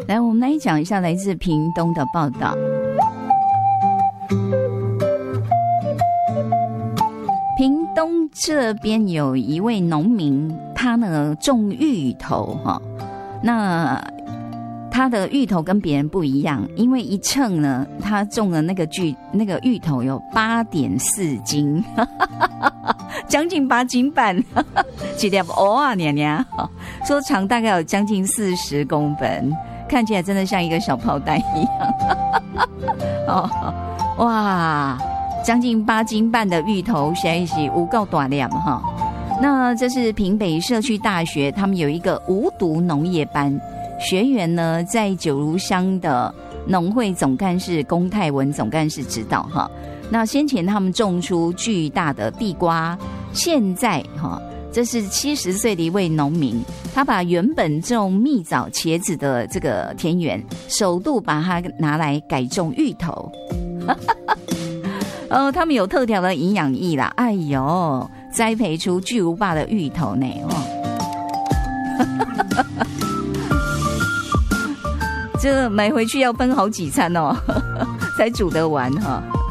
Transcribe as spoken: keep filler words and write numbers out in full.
来，我们来讲一下来自屏东的报道。屏东这边有一位农民，他呢种芋头哈，那他的芋头跟别人不一样，因为一称呢，他种的那个芋那个芋头有八点四斤，将近八斤半，几条哦啊娘娘，说长大概有将近四十公分。看起来真的像一个小炮弹一样，哦，哇，将近八斤半的芋头，实在是有够大量哈。那这是屏北社区大学，他们有一个无毒农业班，学员呢在九如乡的农会总干事龚泰文总干事指导哈。那先前他们种出巨大的地瓜，现在哈。这是七十岁的一位农民，他把原本种蜜枣、茄子的这个田园，首度把它拿来改种芋头。哦，他们有特调的营养液啦，哎呦，栽培出巨无霸的芋头呢。哦，这买回去要分好几餐哦，才煮得完哈。